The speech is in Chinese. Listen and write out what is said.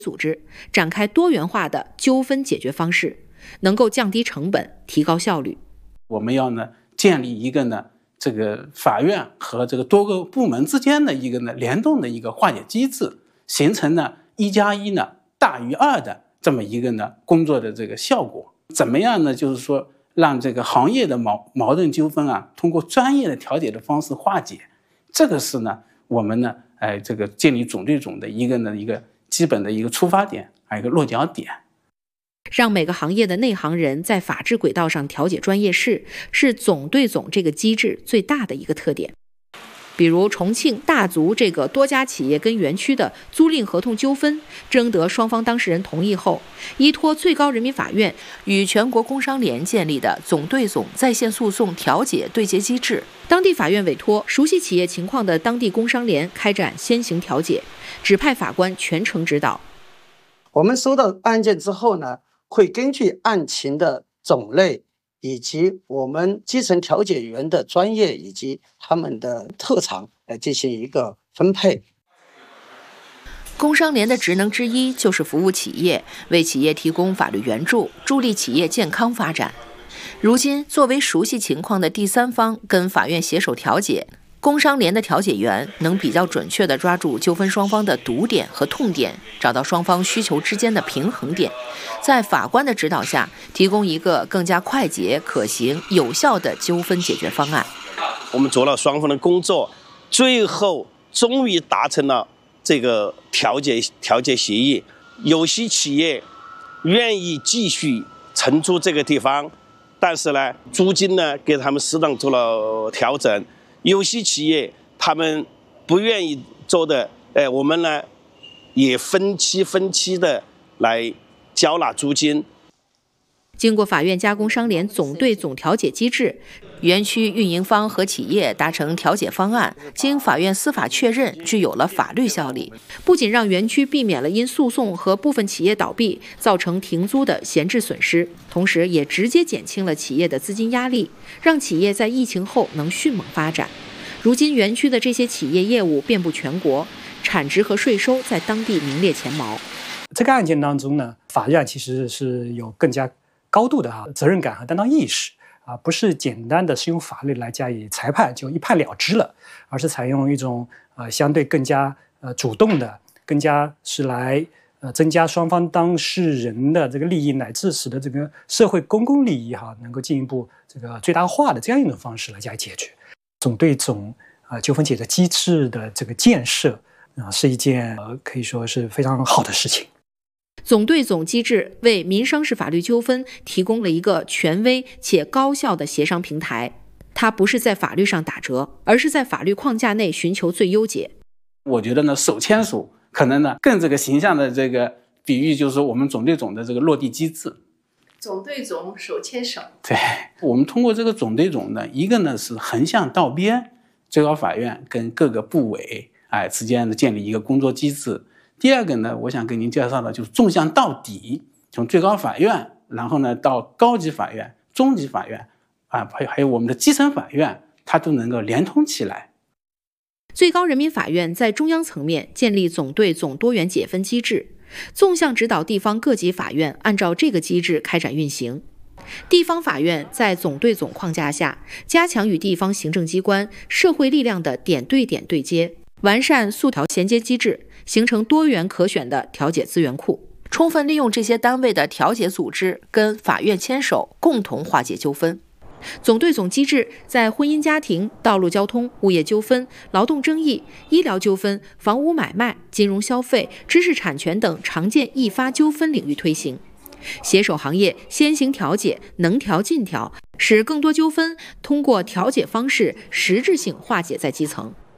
组织，展开多元化的纠纷解决方式，能够降低成本，提高效率。 我们要建立一个这个法院和这个多个部门之间的一个联动的一个化解机制，形成1+1大于2的这么一个工作的这个效果。怎么样呢？就是说让这个行业的矛盾纠纷通过专业的调解的方式化解。这个是我们这个建立总对总的一个基本的一个出发点，还有一个落脚点。 让每个行业的内行人在法治轨道上调解专业事，是总对总这个机制最大的一个特点。比如重庆大足这个多家企业跟园区的租赁合同纠纷，征得双方当事人同意后，依托最高人民法院与全国工商联建立的总对总在线诉讼调解对接机制，当地法院委托熟悉企业情况的当地工商联开展先行调解，指派法官全程指导。 我们收到案件之后呢，会根据案情的种类以及我们基层调解员的专业以及他们的特长来进行一个分配。 工商联的职能之一就是服务企业，为企业提供法律援助，助力企业健康发展。如今，作为熟悉情况的第三方，跟法院携手调解，工商联的调解员能比较准确地抓住纠纷双方的堵点和痛点，找到双方需求之间的平衡点，在法官的指导下，提供一个更加快捷、可行、有效的纠纷解决方案。 我们做了双方的工作，最后终于达成了这个调解协议。有些企业愿意继续承租这个地方，但是租金给他们适当做了调整。有些企业他们不愿意做的，我们也分期的来缴纳租金。 经过法院加工商联总对总调解机制，园区运营方和企业达成调解方案，经法院司法确认，具有了法律效力，不仅让园区避免了因诉讼和部分企业倒闭造成停租的闲置损失，同时也直接减轻了企业的资金压力，让企业在疫情后能迅猛发展。如今园区的这些企业业务遍布全国，产值和税收在当地名列前茅。 这个案件当中呢，法院其实是有更加高度的责任感和担当意识不是简单的是用法律来加以裁判就一判了之了，而是采用一种相对更加主动的，更加是来增加双方当事人的这个利益，乃至使得这个社会公共利益能够进一步这个最大化的这样一种方式来加以解决。总对总纠纷解决机制的这个建设是一件可以说是非常好的事情。 总对总机制为民商事法律纠纷提供了一个权威且高效的协商平台，它不是在法律上打折，而是在法律框架内寻求最优解。 我觉得手牵手可能更这个形象的这个比喻就是我们总对总的这个落地机制。 总对总手牵手。 对，我们通过这个总对总一个是横向到边，最高法院跟各个部委之间的建立一个工作机制。第二个我想跟您介绍的就是纵向到底，从最高法院，然后到高级法院、中级法院还有我们的基层法院，它都能够连通起来。 最高人民法院在中央层面建立总对总多元解分机制，纵向指导地方各级法院按照这个机制开展运行。地方法院在总对总框架下，加强与地方行政机关、社会力量的点对点对接，完善诉调衔接机制，形成多元可选的调解资源库，充分利用这些单位的调解组织，跟法院牵手，共同化解纠纷。总对总机制在婚姻家庭、道路交通、物业纠纷、劳动争议、医疗纠纷、房屋买卖、金融消费、知识产权等常见易发纠纷领域推行，携手行业先行调解，能调尽调，使更多纠纷通过调解方式实质性化解在基层。